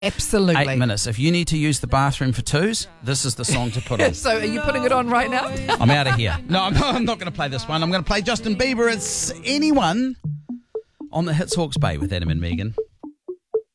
Absolutely. 8 minutes. If you need to use the bathroom for twos, this is the song to put on. So are you putting it on right now? I'm out of here. No, I'm not going to play this one. I'm going to play Justin Bieber. It's Anyone on the hits Hawke's Bay with Adam and Megan.